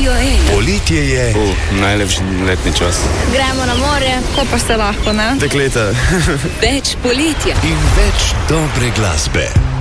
Radio 1. Poletje je. Najlepši letni čas. Gremo na morje, ko pa se lahko, ne? Dekleta. Več poletja In več dobre glasbe.